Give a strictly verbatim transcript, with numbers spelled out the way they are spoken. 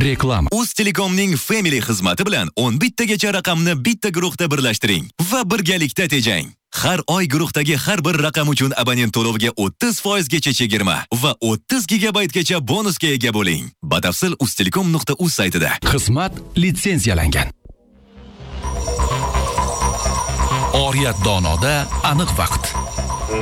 Reklama. Uztelecomning Family xizmati bilan o'n bittagacha raqamni bitta guruhda birlashtiring va birgalikda tejang. Har oy guruhdagi har bir raqam uchun abonent to'loviga o'ttiz foizgacha chegirma va o'ttiz gigabaytgacha bonusga ega bo'ling. Batafsil uztelecom nuqta uz saytida. Xizmat litsenziyalangan. Oriyat donoda aniq vaqt.